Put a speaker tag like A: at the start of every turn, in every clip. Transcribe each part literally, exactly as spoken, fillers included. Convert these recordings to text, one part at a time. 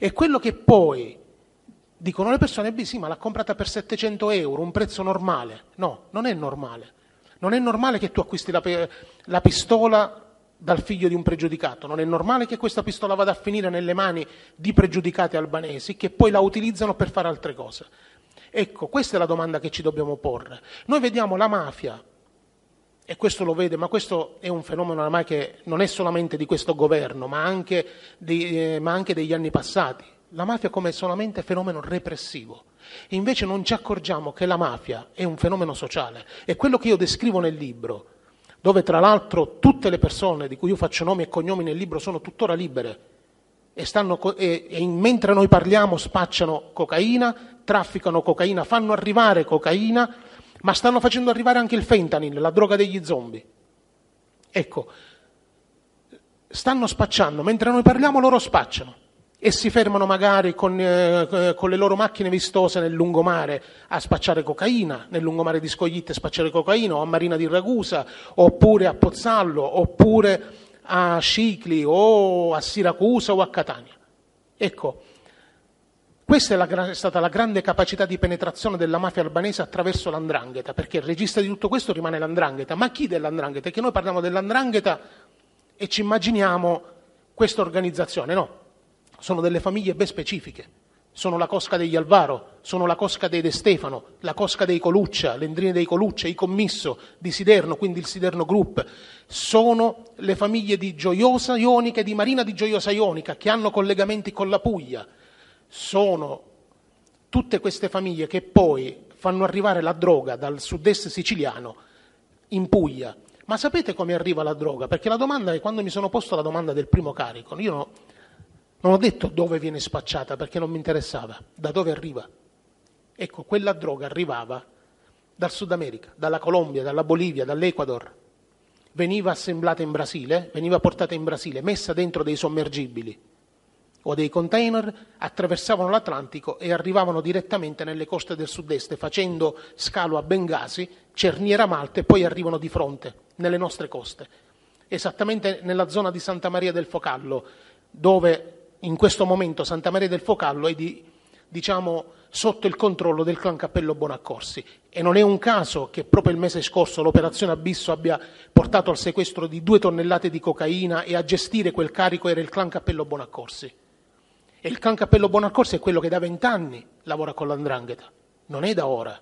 A: E quello che poi dicono le persone, beh sì, ma l'ha comprata per settecento euro, un prezzo normale. No, non è normale. Non è normale che tu acquisti la, la pistola dal figlio di un pregiudicato, non è normale che questa pistola vada a finire nelle mani di pregiudicati albanesi che poi la utilizzano per fare altre cose. Ecco, questa è la domanda che ci dobbiamo porre. Noi vediamo la mafia, e questo lo vede, ma questo è un fenomeno ormai che non è solamente di questo governo, ma anche, di, eh, ma anche degli anni passati. La mafia come solamente fenomeno repressivo. E invece non ci accorgiamo che la mafia è un fenomeno sociale. E quello che io descrivo nel libro, dove tra l'altro tutte le persone di cui io faccio nomi e cognomi nel libro sono tuttora libere e, stanno, e, e mentre noi parliamo spacciano cocaina, trafficano cocaina, fanno arrivare cocaina, ma stanno facendo arrivare anche il fentanyl, la droga degli zombie. Ecco, stanno spacciando, mentre noi parliamo loro spacciano e si fermano magari con, eh, con le loro macchine vistose nel lungomare a spacciare cocaina, nel lungomare di Scoglitte a spacciare cocaina, o a Marina di Ragusa, oppure a Pozzallo, oppure a Scicli, o a Siracusa o a Catania. Ecco, questa è, la, è stata la grande capacità di penetrazione della mafia albanese attraverso l'Andrangheta, perché il regista di tutto questo rimane l'Andrangheta. Ma chi dell'Andrangheta? Perché noi parliamo dell'Andrangheta e ci immaginiamo questa organizzazione, no? Sono delle famiglie ben specifiche, sono la cosca degli Alvaro, sono la cosca dei De Stefano, la cosca dei Coluccia, l'Endrine dei Coluccia, i Commisso di Siderno, quindi il Siderno Group, sono le famiglie di Gioiosa Ionica e di Marina di Gioiosa Ionica che hanno collegamenti con la Puglia, sono tutte queste famiglie che poi fanno arrivare la droga dal sud-est siciliano in Puglia. Ma sapete come arriva la droga? Perché la domanda è, quando mi sono posto la domanda del primo carico, io no, non ho detto dove viene spacciata perché non mi interessava, da dove arriva. Ecco, quella droga arrivava dal Sud America, dalla Colombia, dalla Bolivia, dall'Ecuador. Veniva assemblata in Brasile, veniva portata in Brasile, messa dentro dei sommergibili o dei container, attraversavano l'Atlantico e arrivavano direttamente nelle coste del sud-est, facendo scalo a Bengasi, Cerniera Malta, e poi arrivano di fronte, nelle nostre coste. Esattamente nella zona di Santa Maria del Focallo, dove in questo momento Santa Maria del Focallo è di, diciamo, sotto il controllo del clan Cappello Bonaccorsi. E non è un caso che proprio il mese scorso l'operazione Abisso abbia portato al sequestro di due tonnellate di cocaina e a gestire quel carico era il clan Cappello Bonaccorsi. E il clan Cappello Bonaccorsi è quello che da vent'anni lavora con l'Andrangheta, non è da ora.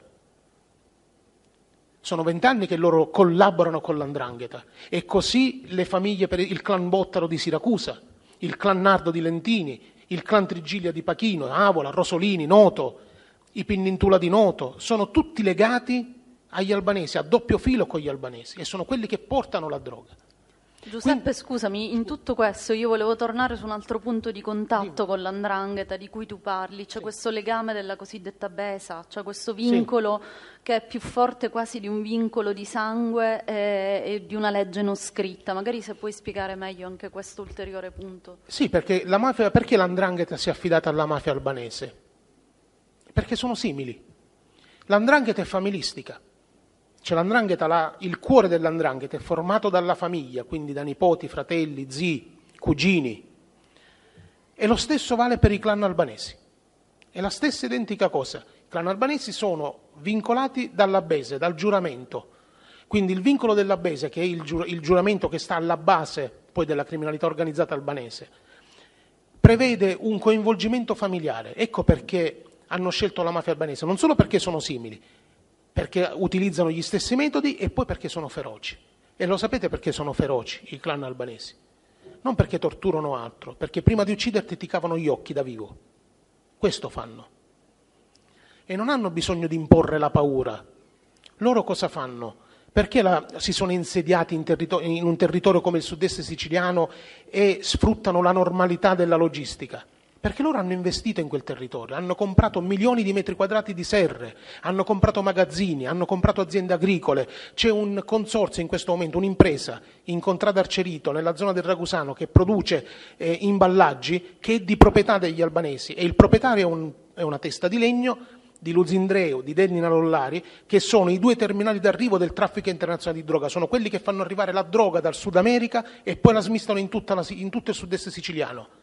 A: Sono vent'anni che loro collaborano con l'Andrangheta. E così le famiglie, per il clan Bottaro di Siracusa, il clan Nardo di Lentini, il clan Trigiglia di Pachino, Avola, Rosolini, Noto, i Pinnintula di Noto, sono tutti legati agli albanesi, a doppio filo con gli albanesi, e sono quelli che portano la droga.
B: Giuseppe, Quindi, scusami, in tutto questo io volevo tornare su un altro punto di contatto
A: sì.
B: con l'Andrangheta di cui tu parli, c'è
A: sì.
B: questo legame della cosiddetta Besa, cioè questo vincolo sì. che è più forte quasi di un vincolo di sangue e, e di una legge non scritta. Magari se puoi spiegare meglio anche questo ulteriore punto.
A: Sì, perché la mafia, perché l'Andrangheta si è affidata alla mafia albanese? Perché sono simili. L'Andrangheta è familistica. Cioè l'Andrangheta, la, il cuore dell'Andrangheta è formato dalla famiglia, quindi da nipoti, fratelli, zii, cugini. E lo stesso vale per i clan albanesi. È la stessa identica cosa. I clan albanesi sono vincolati dalla Bese, dal giuramento. Quindi il vincolo della Bese, che è il, giur, il giuramento che sta alla base poi della criminalità organizzata albanese, prevede un coinvolgimento familiare. Ecco perché hanno scelto la mafia albanese, non solo perché sono simili, perché utilizzano gli stessi metodi e poi perché sono feroci. E lo sapete perché sono feroci i clan albanesi? Non perché torturano altro, perché prima di ucciderti ti cavano gli occhi da vivo. Questo fanno. E non hanno bisogno di imporre la paura. Loro cosa fanno? Perché la, si sono insediati in, territorio, in un territorio come il sud-est siciliano e sfruttano la normalità della logistica? Perché loro hanno investito in quel territorio, hanno comprato milioni di metri quadrati di serre, hanno comprato magazzini, hanno comprato aziende agricole. C'è un consorzio in questo momento, un'impresa in Contrada Arcerito, nella zona del Ragusano, che produce eh, imballaggi, che è di proprietà degli albanesi, e il proprietario è, un, è una testa di legno di Luzindreu, di Dennina Lollari, che sono i due terminali d'arrivo del traffico internazionale di droga. Sono quelli che fanno arrivare la droga dal Sud America e poi la smistano in, tutta la, in tutto il sud-est siciliano.